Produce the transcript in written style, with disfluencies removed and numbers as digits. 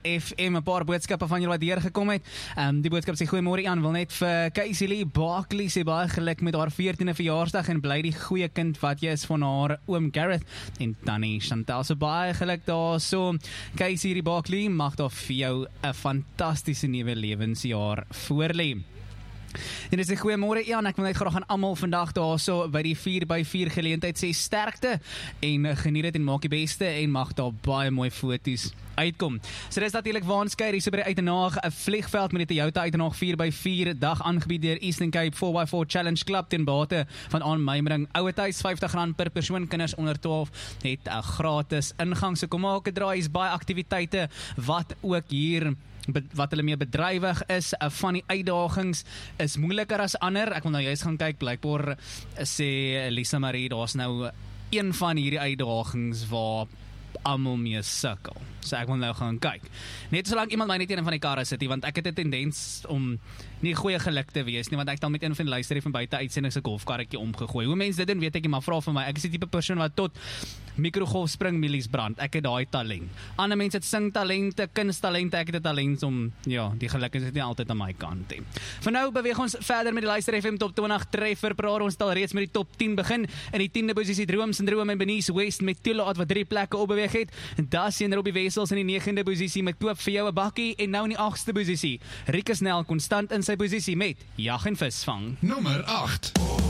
FM, 'n paar boodskappe van julle wat deurgekom het. Die boodskap sê goeiemôre Jan, wil net vir Casey Lee Barkley sê baie geluk met haar 14de verjaarsdag en bly die goeie kind wat jy is van haar oom Gareth en Tannie Chantal. So baie geluk daar so. Casey Lee Barkley, mag daar vir jou 'n fantastiese nuwe lewensjaar voorlê. En dis 'n goeiemôre Jan, ek wil net graag aan almal vandag daarso by die 4x4 geleentheid sê sterkte en geniet dit en maak die beste en mag daar baie mooi foto's uitkom. So dis natuurlik Waanskei, hier so by die Uitenaag 'n vliegveld met die Toyota Uitenaag 4x4 dag aangebied deur Eastern Cape 4x4 Challenge Club ten bate van aanmymering Ouetuis, R50 per persoon, kinders onder 12 het 'n gratis ingang. So kom maak 'n draai, is baie aktiwiteite wat ook hier wat hulle mee bedrywig is. Van die uitdagings is moeiliker as ander. Ek wil nou juist gaan kyk, blykbaar sê Lisa Marie, daar's nou een van hierdie uitdagings waar almal mee sukkel. So ek wil nou gaan kyk. Net solank iemand my net een van die karre sit, want ek het 'n tendens om nie goeie geluk te wees nie, want ek dan met een van die luisteraars van buite uitsending se golfkarretjie omgegooi. Hoe mense dit doen, weet ek nie, maar vra vir my. Ek is die tipe persoon wat tot mikrogolf springmielies brand. Ek het daai talent. Ander mense het singtalente, kunsttalente, ek het 'n talent om, ja, die geluk is nie altyd aan my kant nie. Vir nou beweeg ons verder met die Luister FM Top 20 treffer per jaar. Ons sal reeds met die top 10 begin. In die 10de posisie Droom Syndroom en Benice West met Toelaat wat 3 plekke opbeweeg het. En daar sien Robbie Wessels in die 9de posisie met Koop vir jou 'n bakkie en nou in die 8ste posisie Rieke Snell konstant in sy posisie met Jag en Visvang. Nommer 8.